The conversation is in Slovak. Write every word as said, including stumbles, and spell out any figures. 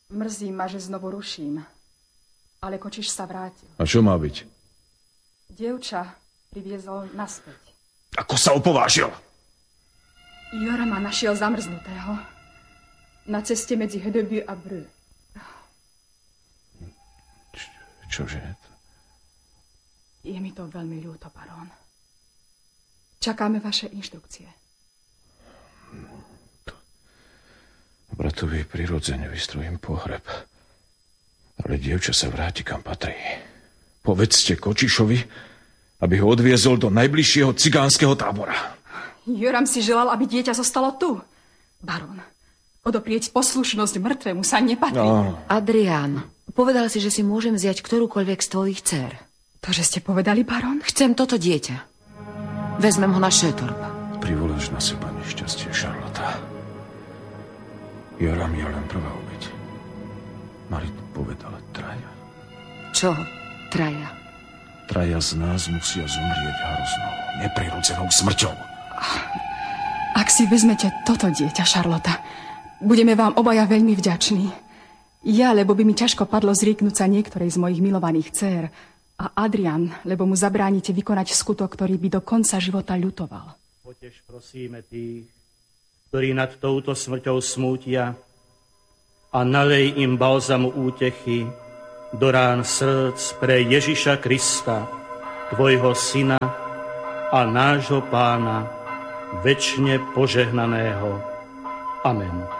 Mrzí ma, že znovu ruším. Ale Kočiš sa vrátil. A čo má byť? Dievča priviezol naspäť. Ako sa opovážil? Jora ma našiel zamrznutého. Na ceste medzi Hedeby a Bru. Č- čože? Je mi to veľmi ľúto, barón. Čakáme vaše inštrukcie. Bratovi prirodzene vystrojím pohreb. Ale dievča sa vráti, kam patrí. Povedzte Kočišovi, aby ho odviezol do najbližšieho cigánskeho tábora. Joram si želal, aby dieťa zostalo tu. Barón, odoprieť poslušnosť mŕtvemu sa nepatrí. No. Adrián, povedal si, že si môžem vziať ktorúkoľvek z tvojich dcér. To, že ste povedali, barón? Chcem toto dieťa. Vezmem ho na Šétorp. Privoláš na seba nešťastie, Šarlota. Joram je len prvá obeť. Mali to povedala traja. Čo? Traja. Traja z nás musia zomrieť hroznou, neprirodzenou smrťou. Ak si vezmete toto dieťa, Šarlota, budeme vám obaja veľmi vďační. Ja, lebo by mi ťažko padlo zrieknúť sa niektorej z mojich milovaných dcér, a Adrián, lebo mu zabránite vykonať skutok, ktorý by do konca života ľutoval. Potež prosíme tých, ktorí nad touto smrťou smútia, a nalej im balzamu útechy do rán srdc pre Ježiša Krista, tvojho syna a nášho pána, večne požehnaného. Amen.